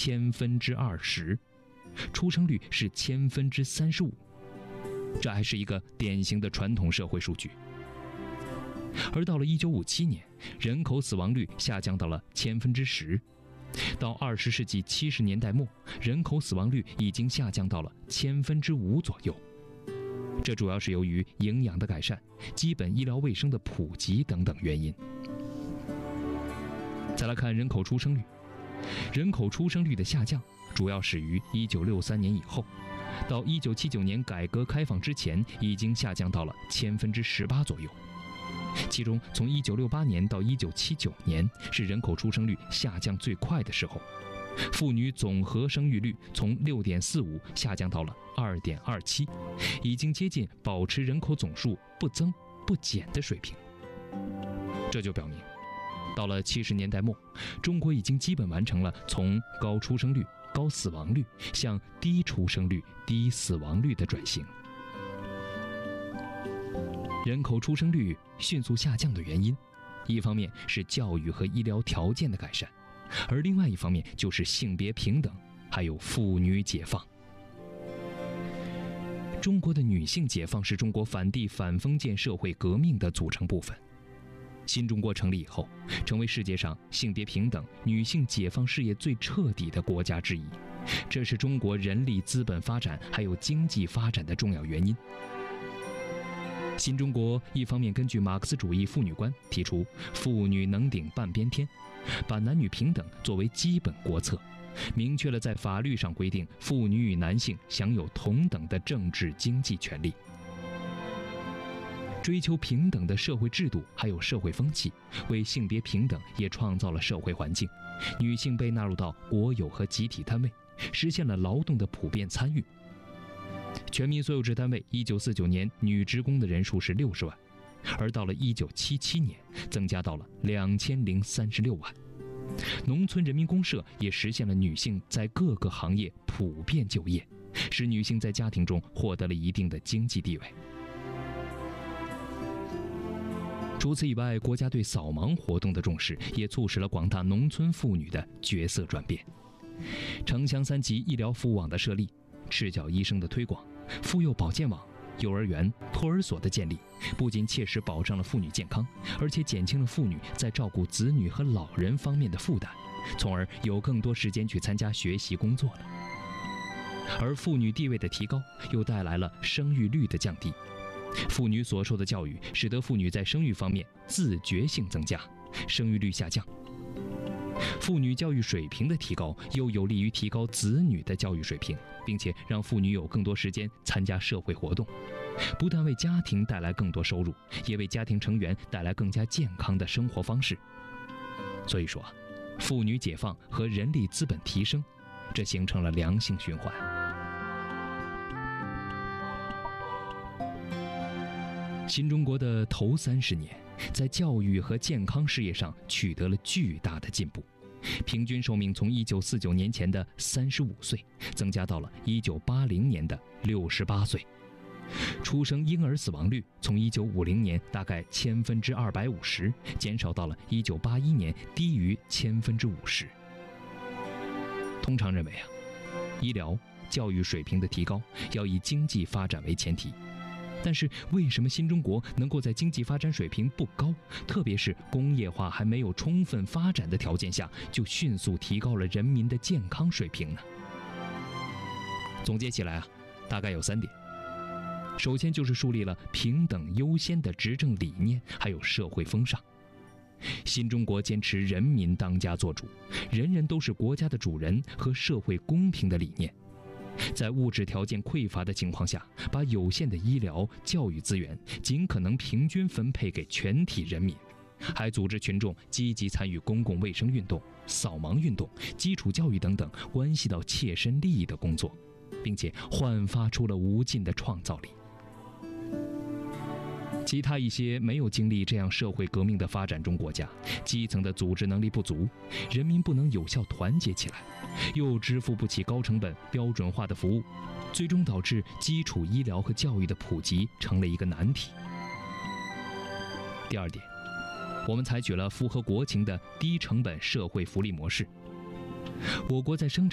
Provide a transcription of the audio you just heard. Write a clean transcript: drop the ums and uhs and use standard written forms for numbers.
20%，出生率是35%，这还是一个典型的传统社会数据。而到了1957年，人口死亡率下降到了10%，到20世纪70年代末，人口死亡率已经下降到了5%左右。这主要是由于营养的改善、基本医疗卫生的普及等等原因。再来看人口出生率，人口出生率的下降主要始于1963年以后，到1979年改革开放之前已经下降到了18%左右。其中从1968年到1979年是人口出生率下降最快的时候，妇女总和生育率从6.45下降到了2.27，已经接近保持人口总数不增不减的水平。这就表明，到了70年代末，中国已经基本完成了从高出生率、高死亡率向低出生率、低死亡率的转型。人口出生率迅速下降的原因，一方面是教育和医疗条件的改善，而另外一方面就是性别平等，还有妇女解放。中国的女性解放是中国反帝反封建社会革命的组成部分。新中国成立以后，成为世界上性别平等、女性解放事业最彻底的国家之一，这是中国人力资本发展还有经济发展的重要原因。新中国一方面根据马克思主义妇女观提出妇女能顶半边天，把男女平等作为基本国策，明确了在法律上规定妇女与男性享有同等的政治经济权利。追求平等的社会制度还有社会风气，为性别平等也创造了社会环境，女性被纳入到国有和集体单位，实现了劳动的普遍参与。全民所有制单位1949年女职工的人数是60万，而到了1977年增加到了2036万。农村人民公社也实现了女性在各个行业普遍就业，使女性在家庭中获得了一定的经济地位。除此以外，国家对扫盲活动的重视也促使了广大农村妇女的角色转变。城乡3级医疗服务网的设立，赤脚医生的推广，妇幼保健网、幼儿园、托儿所的建立，不仅切实保障了妇女健康，而且减轻了妇女在照顾子女和老人方面的负担，从而有更多时间去参加学习工作了。而妇女地位的提高，又带来了生育率的降低。妇女所受的教育，使得妇女在生育方面自觉性增加，生育率下降。妇女教育水平的提高，又有利于提高子女的教育水平，并且让妇女有更多时间参加社会活动，不但为家庭带来更多收入，也为家庭成员带来更加健康的生活方式。所以说，妇女解放和人力资本提升，这形成了良性循环。新中国的头30年，在教育和健康事业上取得了巨大的进步，平均寿命从1949年前的35岁增加到了1980年的68岁，出生婴儿死亡率从1950年大概250%减少到了1981年低于50%。通常认为医疗教育水平的提高要以经济发展为前提，但是为什么新中国能够在经济发展水平不高，特别是工业化还没有充分发展的条件下，就迅速提高了人民的健康水平呢？总结起来大概有3点。首先就是树立了平等优先的执政理念，还有社会风尚。新中国坚持人民当家作主，人人都是国家的主人和社会公平的理念。在物质条件匮乏的情况下，把有限的医疗、教育资源尽可能平均分配给全体人民，还组织群众积极参与公共卫生运动、扫盲运动、基础教育等等关系到切身利益的工作，并且焕发出了无尽的创造力。其他一些没有经历这样社会革命的发展中国家，基层的组织能力不足，人民不能有效团结起来，又支付不起高成本标准化的服务，最终导致基础医疗和教育的普及成了一个难题。第2点，我们采取了符合国情的低成本社会福利模式。我国在生产